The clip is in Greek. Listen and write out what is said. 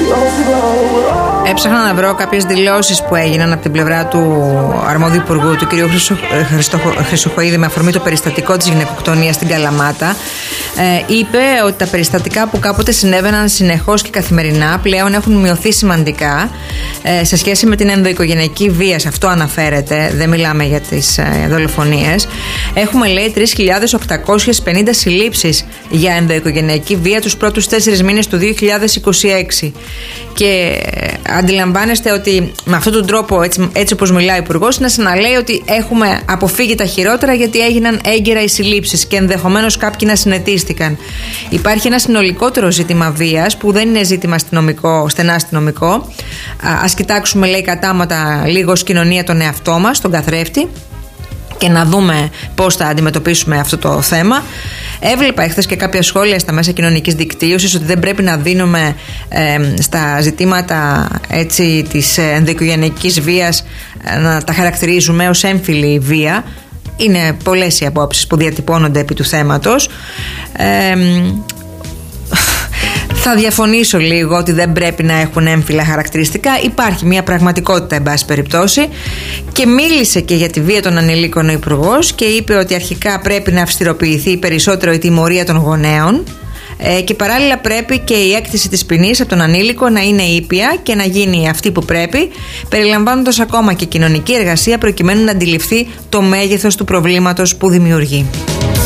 Έψαχνα να βρω κάποιες δηλώσεις που έγιναν από την πλευρά του αρμόδιου υπουργού, του κ. Χρυσοχοΐδη, με αφορμή το περιστατικό της γυναικοκτονίας στην Καλαμάτα. Είπε ότι τα περιστατικά που κάποτε συνέβαιναν συνεχώς και καθημερινά πλέον έχουν μειωθεί σημαντικά σε σχέση με την ενδοοικογενειακή βία. Σε αυτό αναφέρεται, δεν μιλάμε για τις δολοφονίες. Έχουμε, λέει, 3.850 συλλήψεις για ενδοοικογενειακή βία τους πρώτους 4 μήνες του 2026. Και αντιλαμβάνεστε ότι με αυτόν τον τρόπο, έτσι όπως μιλάει ο Υπουργός, είναι σαν να λέει ότι έχουμε αποφύγει τα χειρότερα γιατί έγιναν έγκαιρα οι συλλήψεις και ενδεχομένως κάποιοι να συνετίστηκαν. Υπάρχει ένα συνολικότερο ζήτημα βίας που δεν είναι ζήτημα στενά αστυνομικό. Ας κοιτάξουμε, λέει, κατάματα λίγο ως κοινωνία τον εαυτό μας, τον καθρέφτη, και να δούμε πώς θα αντιμετωπίσουμε αυτό το θέμα. Έβλεπα εχθές και κάποια σχόλια στα μέσα κοινωνικής δικτύωσης ότι δεν πρέπει να δίνουμε στα ζητήματα, έτσι, της ενδοοικογενειακής βίας, να τα χαρακτηρίζουμε ως έμφυλη βία. Είναι πολλές οι απόψεις που διατυπώνονται επί του θέματος. Θα διαφωνήσω λίγο ότι δεν πρέπει να έχουν έμφυλα χαρακτηριστικά. Υπάρχει μια πραγματικότητα, εν πάση περιπτώσει. Και μίλησε και για τη βία των ανηλίκων ο Υπουργός και είπε ότι αρχικά πρέπει να αυστηροποιηθεί περισσότερο η τιμωρία των γονέων. Και παράλληλα πρέπει και η έκτηση της ποινής από τον ανήλικο να είναι ήπια και να γίνει αυτή που πρέπει, περιλαμβάνοντας ακόμα και κοινωνική εργασία προκειμένου να αντιληφθεί το μέγεθος του προβλήματος που δημιουργεί.